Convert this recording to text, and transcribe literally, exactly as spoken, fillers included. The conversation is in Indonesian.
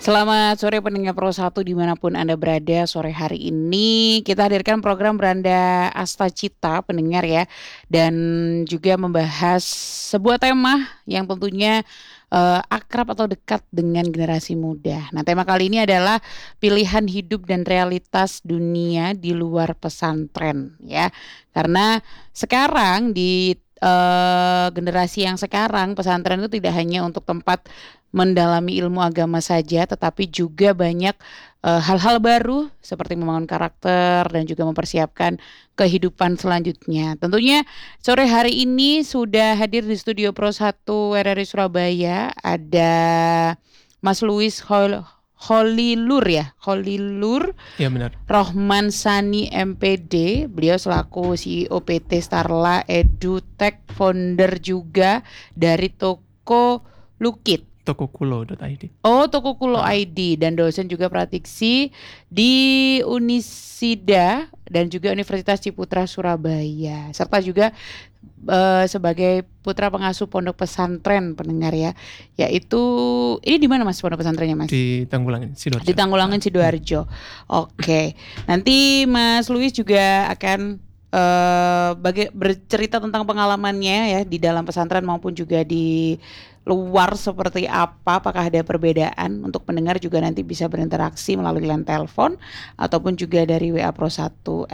Selamat sore pendengar Pro satu dimanapun Anda berada. Sore hari ini kita hadirkan program Beranda Asta Cita pendengar ya, dan juga membahas sebuah tema yang tentunya uh, akrab atau dekat dengan generasi muda. Nah, tema kali ini adalah pilihan hidup dan realitas dunia di luar pesantren ya. Karena sekarang di uh, generasi yang sekarang, pesantren itu tidak hanya untuk tempat mendalami ilmu agama saja, tetapi juga banyak uh, hal-hal baru seperti membangun karakter dan juga mempersiapkan kehidupan selanjutnya. Tentunya sore hari ini sudah hadir di studio Pro satu R R I Surabaya ada Mas Louis Hol Holilur ya, Holilur Ya benar. Rohman Sani M P D. Beliau selaku C E O P T Starla EduTech, founder juga dari Toko Lukit. tokokulo dot i d. Oh, Tokokulo Ah. I D, dan dosen juga praktisi di Unisida dan juga Universitas Ciputra Surabaya, serta juga uh, sebagai putra pengasuh pondok pesantren pendengar ya, yaitu ini di mana Mas pondok pesantrennya Mas? Di Tanggulangan Sidoarjo. Di Tanggulangan Sidoarjo. Oke, nanti Mas Louis juga akan uh, bagi, bercerita tentang pengalamannya ya di dalam pesantren maupun juga di luar seperti apa, apakah ada perbedaan. Untuk pendengar juga nanti bisa berinteraksi melalui line telepon ataupun juga dari W A Pro satu